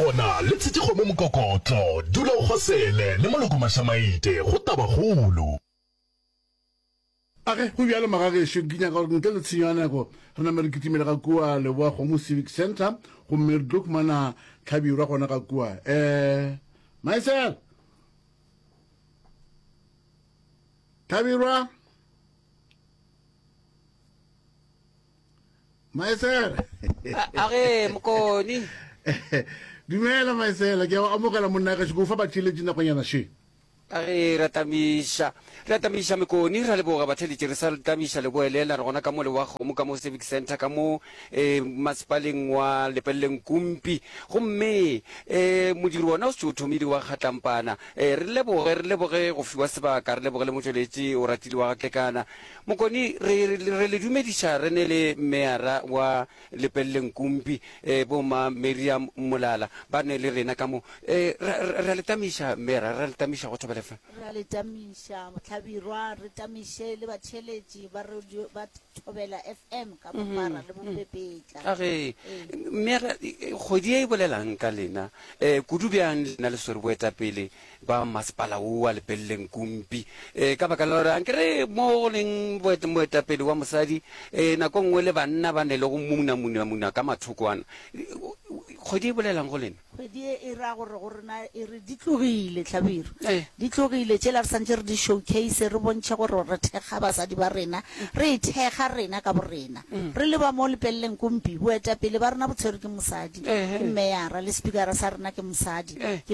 gona le tshetse mo mokokotlo dula o gosele le maloko mashamaite go tabagolo age go bjalo magagesho ke nyaka gore ntle le tshenyo ya nako re namere ke timela ka kua leboa kgomo civic center gomme re tlo kumana tlhabirwa gona ka kua Maisel tlhabirwa Maisel age mokoni dumela Maisel ke a amogela monna ka go fa batšheletse nakonyana she age ratamisha mekoni ra leboga batheletše re sa ratamisha le boelela re gona ka mo le wa kgomo ka mo civic center ka mo masepaleng wa lepeleleng kumpi gomme modiri wona o se o thomile wa kgatlampana re leboge go fiwa sebaka re leboge le motsweletši o ratile wa gatlekana mokoni re le dumediša re ne le meara wa lepeleleng kumpi boma Miriam Molala ba ne le rena ka mo ra letamiša meara ra letamiša go thobelefa ra letamiša Tlhabirwa re tamiše le batšheletši ba Thobela FM ka Bopara le Bopepetla age mmega kgwedi e bolelang ka lena kudu bjang lena le swere boetapele ba masepala o wa lepeleleng kumpi ka baka la gore ankere mo go leng moetapele wa mosadi nako nngwe le banna ba ne le go muna ka mathokwana kgwedi e bolelang go lena kgwedi e ra gore go rena e re di tlogile Tlhabiro di tlogile tšela re santse re di showcase re bontšha gore re thekga basadi ba rena re ithekga rena ka borena re le ba mo lepeleleng kumpi boetapele ba rena botshwere ke mosadi ke mmeyara le speakera sa rena ke mosadi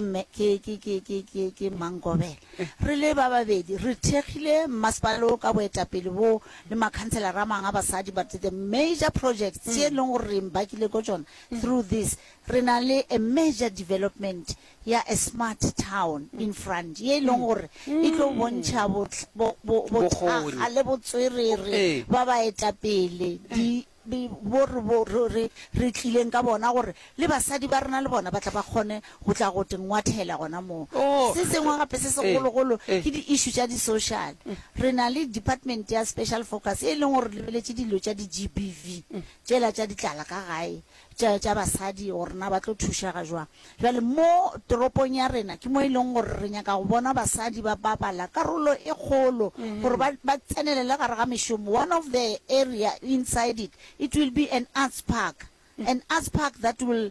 ke Mangobela re le ba babedi re thekgile masepalo ka boetapele bo le makhanselara a mangwe a basadi but the major projects tse e leng gore re mbakile ko tsona through this re na le a major development ya a smart town in front ye leng gore e tlo bontšha botlhaga le botswerere ba baetapele di re tlileng ka bona gore le basadi ba rena le bona ba tla ba kgone go tla go tengwathela gona mo se sengwe gape se segologolo ke di-issue tša di-social re na le department ya special focus e leng gore lebeletse dilo tša di-GBV tšela tša ditlala ka gae tša basadi gorena ba tlo thušaga jwang jale mo toropong ya rena ke mo e leng gore re nyaka go bona basadi ba bapala karolo e kgolo gore ba tsenelele gare ga mešomo one of the area inside it will be an arts park that will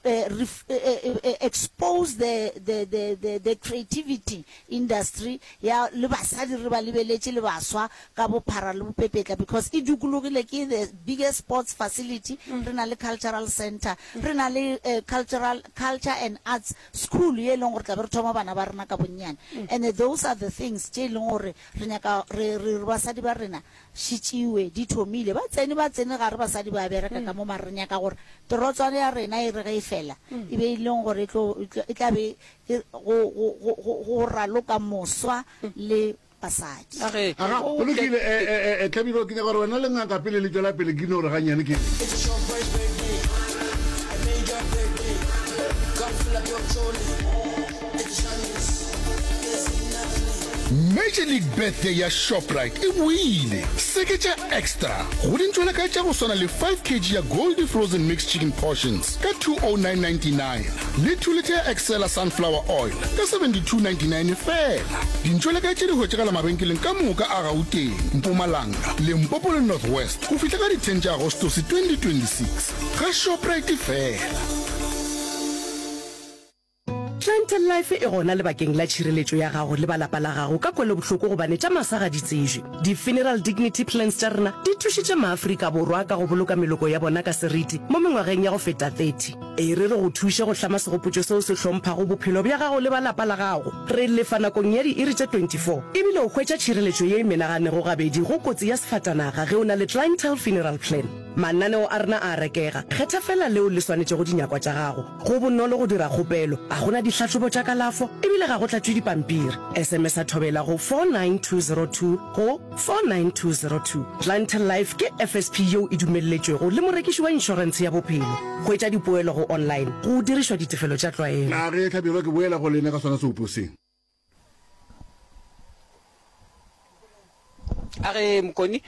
expose the creativity industry ya le basadi re ba lebeletse le baswa ka Bophara le Bopepetla because e dukulogile ke the biggest sports facility re na le cultural center re na le culture and arts school ye leng gore tla be re thoma bana ba rena ka bonnyane and those are the things tse leng gore re nyaka re basadi ba rena šitšiwe di thomile ba tsene gare basadi ba bereka ka mo marenya ka gore torotswana ya rena e re ge e fela e be e leng gore e tla be go raloka moswa le basadi aga go lokile Tlhabiro ke nyaka gore wena le ngaka pele le tswela pele ke ne gore ganyane ke Major League Birthday ya Shoprite e buile seketša extra go dintšwela ka tša go swana le 5 kg ya Goldie frozen mixed chicken portions ka 209.99 le 2 liter ya Excella sunflower oil ka 72.99 fela dintšwela ka tše di hwetšagala mabenkeleng ka moka a Gauteng Mpumalanga Limpopo le Northwest go fihla ka di 10 tša Agostose 2026 ga Shoprite fela Clientele Life e gona lebakeng la tšhireletšo ya gago le balapa la gago ka kwele bohloko gobane tša masaga di tsejwe di-funeral dignity plans tša rena di thušitše maAfrika Borwa ka go boloka meloko ya bona ka seriti mo mengwageng ya go feta 30 e re go thuše go hlama segopotšo seo se hlomphago bophelo bja gago le balapa la gago re lefa nakong ya di-iri tša 24 ebile o hwetša tšhireletšo ye e menaganego gabedi go kotsi ya sefatanaga ge o na le clientele funeral plan mananeo a rena a rekega kgetha fela leo le swanetše go dinyakwa tša gago go bonolo go dira kgopelo a gona ditlhatlhobo tša kalafo ebile ga go tlatšwe dipampiri SMS a Thobela go 49202 go 49202 Clientele Life ke FSP yeo e dumelletšwego le morekiši wa insurance ya bophelo go etša dipoelo go online go dirišwa ditefelo tša tlwaelo a ge Tlhabiro ke boela go lena ka swana seoposeng age mokoni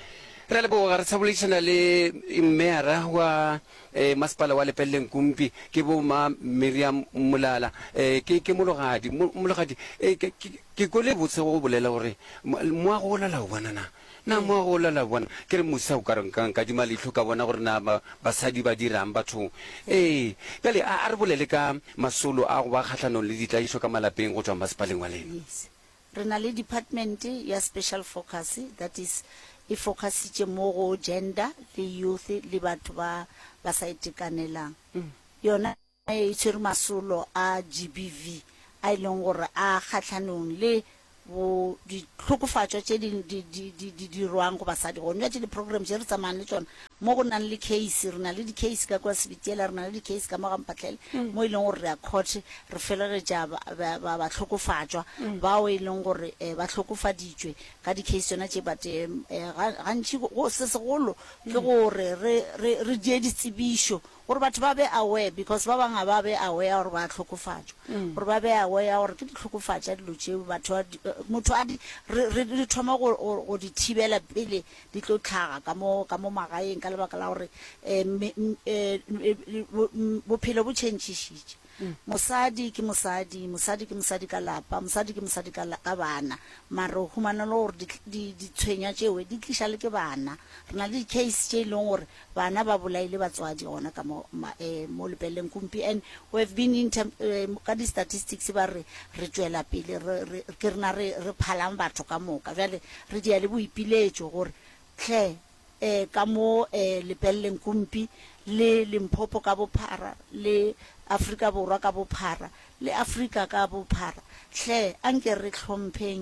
re le boga re tshabolišana le mmera wa masepala wa lepeleleng kumpi ke bo ma Miriam Mulala ke mologadi ke kole botse go bolela gore moa go lala o bona na moa go lala bona ke re musa o ka reng ka di malitlo ka bona gore na basadi ba dirang batho kale a re bolele ka masolo a go ba kgatlhanong le ditlaišo ka malapeng go tswa masepaleng wa lena. Yes. Re na le department ya special focus, that is e focusitše mo go gender le youth le batho ba sa itekanelang. Yona e tshwere masolo a GBV a ileng gore a kgatlhanong le bo ditlhokofatšo tše di dirwang go basadi go nna tše di-program tše re tsamayang le tšona mo go nang le case. Re na le di-case ka kwa sebitiela, re na le di-case ka mo gampatlhele mo e leng gore re a court re felegetša ba tlhokofatšwa bao e leng gore ba tlhokofaditšwe ka di-case tsona tše but gantši se segolo ke gore re die ditsebišo gore batho ba be aware, because ba bangwe ba be aware gore ba tlhokofatšwa, gore ba be aware gore ke ditlhokofatša dilo tšeo motho re thoma go di thibela pele di tlo tlhaga ka mo magaeng ka lebaka la gore bophelo bo tšhentšhišitše. Mosadi ke mosadi ka lapa, mosadi ke mosadi ka bana, mara o humana le gore ditshwenya tšewe di tliša le ke bana. Re na le di-case tše e leng gore bana ba bolaile batswadi gona ka mo lepeleleng kumpi, and we have been ka di-statistics ba re tšwela pele ke rena re phalang batho ka moka. Jale re dia le boipiletšo gore tle ka mo lepeleleng kumpi le Limpopo ka bophara le Afrika Borwa ka bophara le Afrika ka bophara hle anke re tlhompheng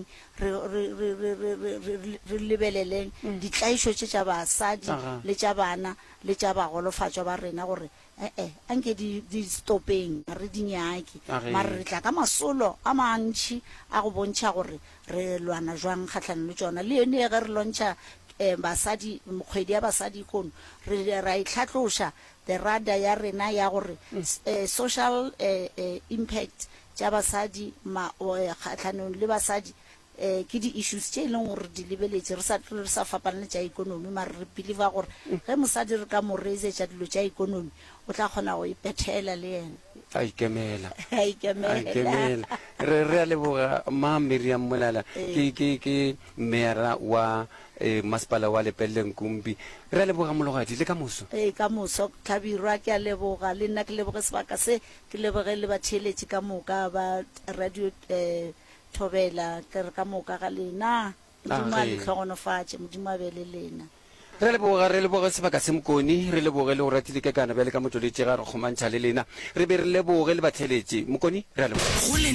re lebeleleng ditlaišo tša basadi le tša bana le tša bagolofatšwa ba rena gore anke di stopeng re dinyaki mara re tla ka masolo a mantši a go bontšha gore re lwana jwang kgatlhanong le tšona. Le yone ge re lontšha basadi mokgwedi ya basadi kono ra itlhatloša the rada ya rena ya gore social impact tša basadi kgatlhanong le basadi ke di-issues tše e leng gore di lebeletše re sa fapane le tša ikonomi, mara re believa gore ge mosadi re ka mo reisetša dilo tša ikonomi o tla kgona go ipethela le yena a ikemela re a leboga ma Miriam Mulala ke mera wa masepala wa lepeleleng kumpi. Re a leboga mologadi le ka moso ka moso Tlhabirwa ke a leboga le nna ke leboge sebaka se ke leboge le batheletši ka moka ba radio Thobela ke re ka moka ga lena modimo a le tlhogonofatše, modimo a be le lena. re leboga sebaka se Mokoni, re leboge le go ratile ke kana bjale ka motloletše ga re kgomantšha le lena, re be re leboge le batheletši Mokoni, re a leboga.